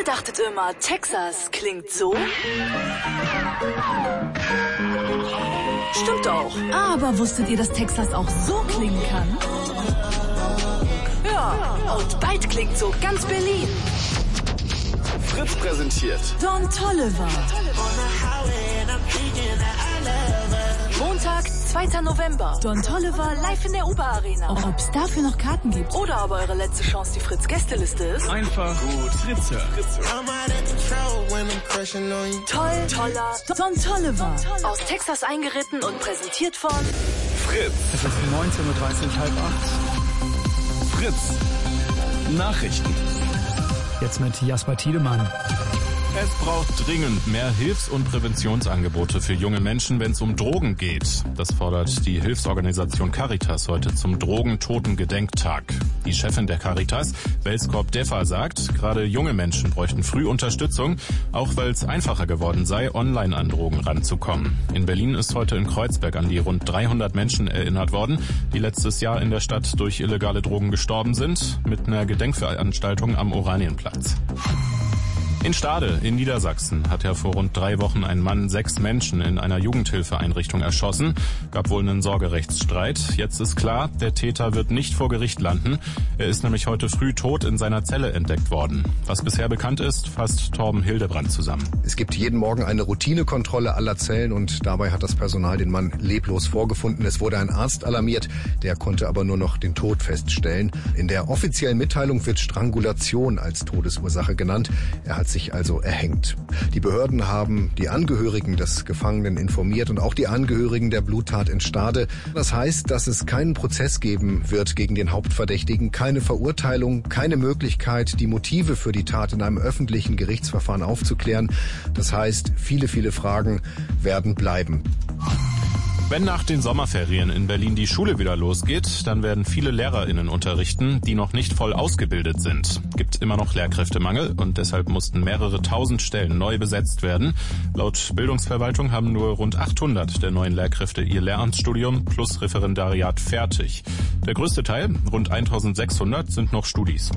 dachtet immer, Texas klingt so? Stimmt auch. Aber wusstet ihr, dass Texas auch so klingen kann? Ja, und bald klingt so ganz Berlin. Fritz präsentiert Don Toliver. Montag, 2. November. Don Toliver Live in der UBA-Arena. Ob es dafür noch Karten gibt. Oder aber eure letzte Chance, die Fritz-Gästeliste ist. einfach gut Fritze. Toller. Don Toliver. Aus Texas eingeritten und präsentiert von Fritz. Es ist 19:30 Uhr, 19:30. Fritz. Nachrichten. Jetzt mit Jasper Tiedemann. Es braucht dringend mehr Hilfs- und Präventionsangebote für junge Menschen, wenn es um Drogen geht. Das fordert die Hilfsorganisation Caritas heute zum Drogentoten-Gedenktag. Die Chefin der Caritas, Welskorp Deffa, sagt, gerade junge Menschen bräuchten früh Unterstützung, auch weil es einfacher geworden sei, online an Drogen ranzukommen. In Berlin ist heute in Kreuzberg an die rund 300 Menschen erinnert worden, die letztes Jahr in der Stadt durch illegale Drogen gestorben sind, mit einer Gedenkveranstaltung am Oranienplatz. In Stade in Niedersachsen hat vor rund 3 Wochen ein Mann 6 Menschen in einer Jugendhilfeeinrichtung erschossen. Gab wohl einen Sorgerechtsstreit. Jetzt ist klar, der Täter wird nicht vor Gericht landen. Er ist nämlich heute früh tot in seiner Zelle entdeckt worden. Was bisher bekannt ist, fasst Torben Hildebrand zusammen. Es gibt jeden Morgen eine Routinekontrolle aller Zellen und dabei hat das Personal den Mann leblos vorgefunden. Es wurde ein Arzt alarmiert, der konnte aber nur noch den Tod feststellen. In der offiziellen Mitteilung wird Strangulation als Todesursache genannt. Er hat sich also erhängt. Die Behörden haben die Angehörigen des Gefangenen informiert und auch die Angehörigen der Bluttat in Stade. Das heißt, dass es keinen Prozess geben wird gegen den Hauptverdächtigen, keine Verurteilung, keine Möglichkeit, die Motive für die Tat in einem öffentlichen Gerichtsverfahren aufzuklären. Das heißt, viele Fragen werden bleiben. Wenn nach den Sommerferien in Berlin die Schule wieder losgeht, dann werden viele LehrerInnen unterrichten, die noch nicht voll ausgebildet sind. Gibt immer noch Lehrkräftemangel und deshalb mussten mehrere tausend Stellen neu besetzt werden. Laut Bildungsverwaltung haben nur rund 800 der neuen Lehrkräfte ihr Lehramtsstudium plus Referendariat fertig. Der größte Teil, rund 1600, sind noch Studis.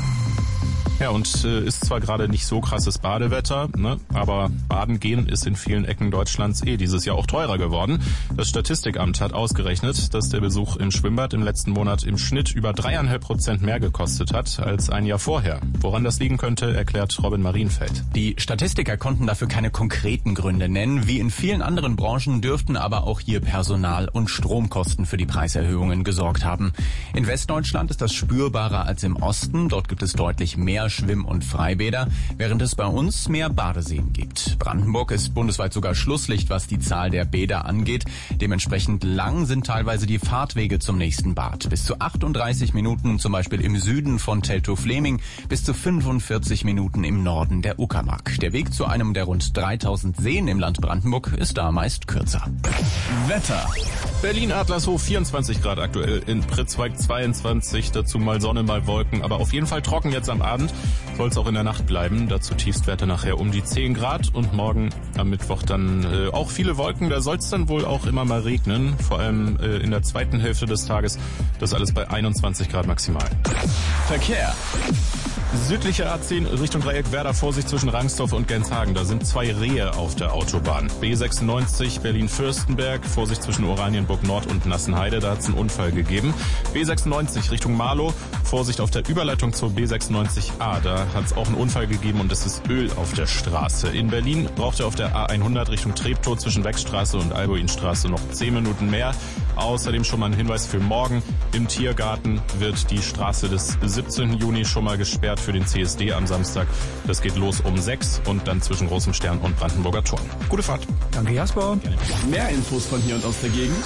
Ja, und ist zwar gerade nicht so krasses Badewetter, ne, aber Baden gehen ist in vielen Ecken Deutschlands dieses Jahr auch teurer geworden. Das Statistikamt hat ausgerechnet, dass der Besuch im Schwimmbad im letzten Monat im Schnitt über 3,5% mehr gekostet hat als ein Jahr vorher. Woran das liegen könnte, erklärt Robin Marienfeld. Die Statistiker konnten dafür keine konkreten Gründe nennen. Wie in vielen anderen Branchen dürften aber auch hier Personal- und Stromkosten für die Preiserhöhungen gesorgt haben. In Westdeutschland ist das spürbarer als im Osten. Dort gibt es deutlich mehr Schwimm- und Freibäder, während es bei uns mehr Badeseen gibt. Brandenburg ist bundesweit sogar Schlusslicht, was die Zahl der Bäder angeht. Dementsprechend lang sind teilweise die Fahrtwege zum nächsten Bad. Bis zu 38 Minuten zum Beispiel im Süden von Teltow-Fleming, bis zu 45 Minuten im Norden der Uckermark. Der Weg zu einem der rund 3000 Seen im Land Brandenburg ist da meist kürzer. Wetter. Berlin-Adlershof 24 Grad aktuell, in Pritzwalk 22, dazu mal Sonne, mal Wolken, aber auf jeden Fall trocken jetzt am Abend. Soll es auch in der Nacht bleiben, dazu Tiefstwerte nachher um die 10 Grad und morgen am Mittwoch dann auch viele Wolken, da soll es dann wohl auch immer mal regnen, vor allem in der zweiten Hälfte des Tages, das alles bei 21 Grad maximal. Verkehr. Südliche A10 Richtung Dreieck Werder, Vorsicht zwischen Rangsdorf und Genshagen. Da sind 2 Rehe auf der Autobahn. B96 Berlin-Fürstenberg, Vorsicht zwischen Oranienburg Nord und Nassenheide. Da hat es einen Unfall gegeben. B96 Richtung Marlow, Vorsicht auf der Überleitung zur B96A. Da hat es auch einen Unfall gegeben und es ist Öl auf der Straße. In Berlin braucht ihr auf der A100 Richtung Treptow zwischen Wechstraße und Albuinstraße noch 10 Minuten mehr. Außerdem schon mal ein Hinweis für morgen. Im Tiergarten wird die Straße des 17. Juni schon mal gesperrt für den CSD am Samstag. Das geht los um 6 und dann zwischen Großem Stern und Brandenburger Tor. Gute Fahrt. Danke, Jasper. Gerne. Mehr Infos von hier und aus der Gegend.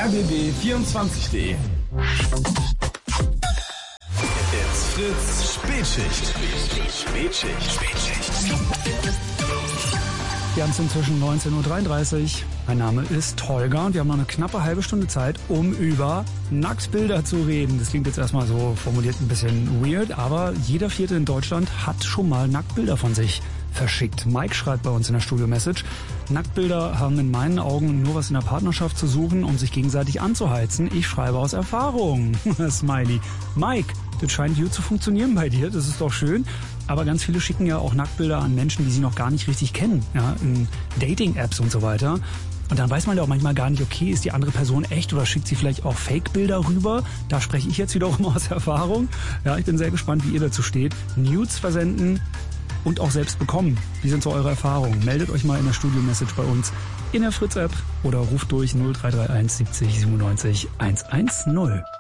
rbb24.de. It's Fritz Spätschicht. Wir haben es inzwischen 19:33 Uhr. Mein Name ist Holger und wir haben noch eine knappe halbe Stunde Zeit, um über Nacktbilder zu reden. Das klingt jetzt erstmal so formuliert ein bisschen weird, aber jeder Vierte in Deutschland hat schon mal Nacktbilder von sich verschickt. Mike schreibt bei uns in der Studio-Message, Nacktbilder haben in meinen Augen nur was in der Partnerschaft zu suchen, um sich gegenseitig anzuheizen. Ich schreibe aus Erfahrung. Smiley. Mike, Das scheint gut zu funktionieren bei dir, das ist doch schön. Aber ganz viele schicken ja auch Nacktbilder an Menschen, die sie noch gar nicht richtig kennen, ja, in Dating-Apps und so weiter. Und dann weiß man ja auch manchmal gar nicht, okay, ist die andere Person echt oder schickt sie vielleicht auch Fake-Bilder rüber? Da spreche ich jetzt wiederum aus Erfahrung. Ja, ich bin sehr gespannt, wie ihr dazu steht. Nudes versenden und auch selbst bekommen. Wie sind so eure Erfahrungen? Meldet euch mal in der Studio-Message bei uns in der Fritz-App oder ruft durch 0331 70 97 110.